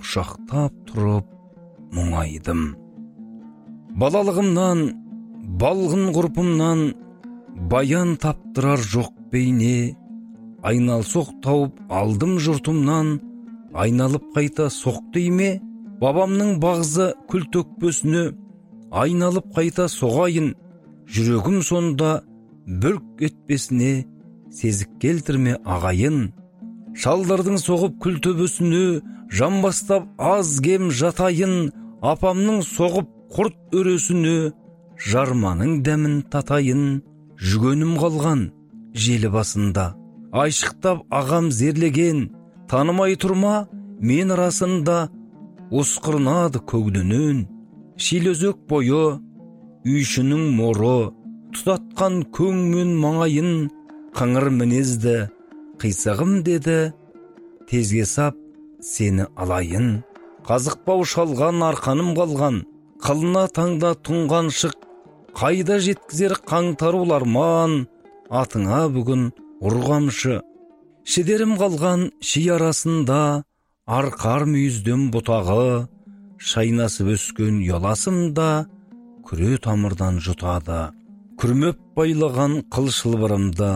құшақтап тұрып мұңайдым. Балалығымнан, балғын ғұрпымнан баян таптырар жоқ бейне, айналсоқ тауып алдым жұртымнан, айналып қайта соқ дейме. Бабамның бағзы күл төкпесіне, айналып қайта соғайын, жүрегім сонда бүрк етпесіне, сезік келтірме ағайын. Шалдардың соғып күл төбесіне, жан бастап аз кем жатайын, апамның соғып құрт өресіне, жарманың дәмін татайын. Жүгенім қалған желі басында, айшықтап ағам зерлеген, танымай тұрма мен арасында, осқырнады көгденен. Шилөзек бойы, үйшінің моры, тұтатқан көңмен маңайын, қыңыр мінезді қисығым деді, тезге сап сені алайын. Қазықпау шалған арқаным қалған, қылына таңда тұнған шық, қайда жеткізер қаңтарул арман, атыңа бүгін ұрғамшы. Шедерім қалған ши арасында, арқар мүйізден бұтағы, шайнасып өскен ұяласымда, күре тамырдан жұтады. Күрмеп байлаған қылшылбырымды,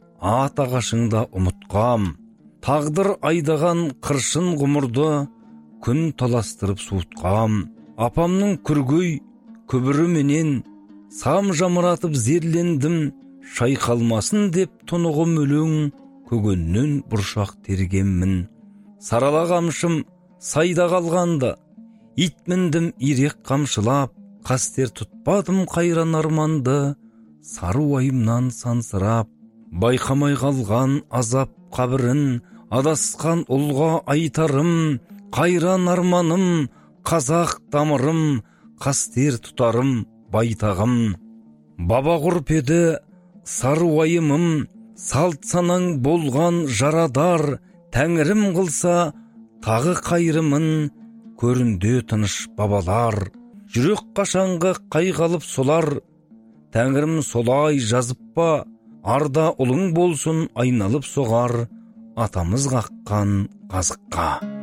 ат ағашыңда ұмытқам. Тағдыр айдаған қыршын ғұмырды, күн таластырып суытқам. Апамның күргөй күбіріменен, сам жамыратып зерлендім, шайқалмасын деп тұнығым өлең, көгеннен бұршақ тергенмін. Сарала қамшым сайда қалғанды, ит міндім ирек қамшылап, қастер тұтпадым қайран арманды, сары уайымнан сансырап. Байқамай қалған азап қабірін, адасқан ұлға айтарым, қайран арманым, қазақ тамырым, қастер тұтарым байтағым. Баба ғұрп еді сары уайымым, салт санаң болған жарадар, тәңірім қылса тағы қайрымын, көрінде тыныш бабалар. Жүрек қашанғы қайғалып солар, тәңірім солай жазып па, арда ұлың болсын айналып соғар, атамыз қаққан қазыққа.